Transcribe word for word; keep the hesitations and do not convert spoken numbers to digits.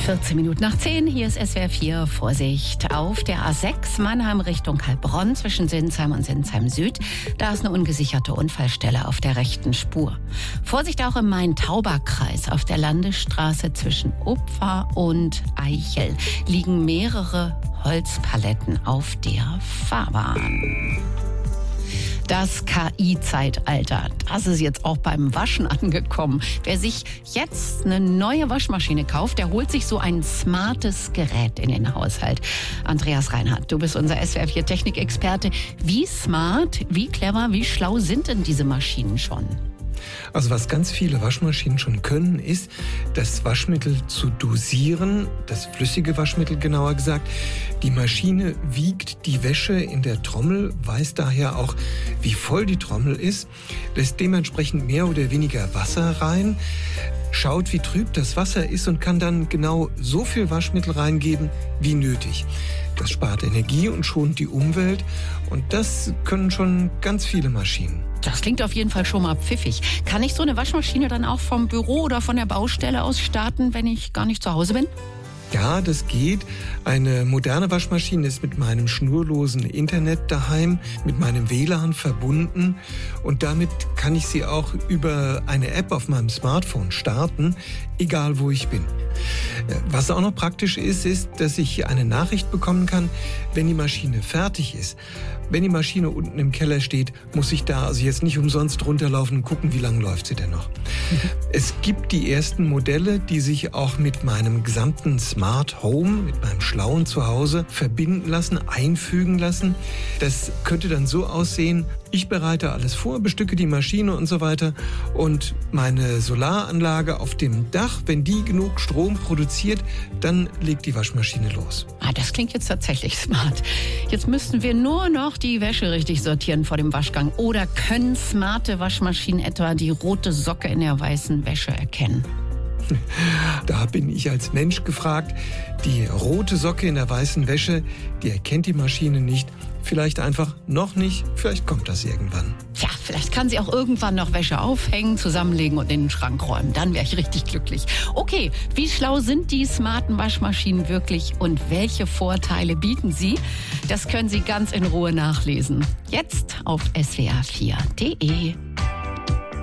vierzehn Minuten nach zehn, hier ist S W R vier. Vorsicht, auf der A sechs Mannheim Richtung Heilbronn zwischen Sinsheim und Sinsheim Süd. Da ist eine ungesicherte Unfallstelle auf der rechten Spur. Vorsicht auch im Main-Tauber-Kreis. Auf der Landesstraße zwischen Upfa und Eichel liegen mehrere Holzpaletten auf der Fahrbahn. Das K I-Zeitalter, das ist jetzt auch beim Waschen angekommen. Wer sich jetzt eine neue Waschmaschine kauft, der holt sich so ein smartes Gerät in den Haushalt. Andreas Reinhardt, du bist unser S W R vier Technikexperte. Wie smart, wie clever, wie schlau sind denn diese Maschinen schon? Also was ganz viele Waschmaschinen schon können, ist, das Waschmittel zu dosieren, das flüssige Waschmittel genauer gesagt. Die Maschine wiegt die Wäsche in der Trommel, weiß daher auch, wie voll die Trommel ist, lässt dementsprechend mehr oder weniger Wasser rein, schaut, wie trüb das Wasser ist und kann dann genau so viel Waschmittel reingeben, wie nötig. Das spart Energie und schont die Umwelt und das können schon ganz viele Maschinen. Das klingt auf jeden Fall schon mal pfiffig. Kann ich so eine Waschmaschine dann auch vom Büro oder von der Baustelle aus starten, wenn ich gar nicht zu Hause bin? Ja, das geht. Eine moderne Waschmaschine ist mit meinem schnurlosen Internet daheim, mit meinem W L A N verbunden und damit kann ich sie auch über eine App auf meinem Smartphone starten, egal wo ich bin. Was auch noch praktisch ist, ist, dass ich eine Nachricht bekommen kann, wenn die Maschine fertig ist. Wenn die Maschine unten im Keller steht, muss ich da also jetzt nicht umsonst runterlaufen und gucken, wie lange läuft sie denn noch. Mhm. Es gibt die ersten Modelle, die sich auch mit meinem gesamten Smart Home, mit meinem schlauen Zuhause verbinden lassen, einfügen lassen. Das könnte dann so aussehen, ich bereite alles vor, bestücke die Maschine und so weiter und meine Solaranlage auf dem Dach, wenn die genug Strom produziert, dann legt die Waschmaschine los. Ah, das klingt jetzt tatsächlich smart. Jetzt müssten wir nur noch die Wäsche richtig sortieren vor dem Waschgang. Oder können smarte Waschmaschinen etwa die rote Socke in der weißen Wäsche erkennen? Da bin ich als Mensch gefragt. Die rote Socke in der weißen Wäsche, die erkennt die Maschine nicht. Vielleicht einfach noch nicht, vielleicht kommt das irgendwann. Ja, vielleicht kann sie auch irgendwann noch Wäsche aufhängen, zusammenlegen und in den Schrank räumen. Dann wäre ich richtig glücklich. Okay, wie schlau sind die smarten Waschmaschinen wirklich und welche Vorteile bieten sie? Das können Sie ganz in Ruhe nachlesen. Jetzt auf S W R vier punkt de.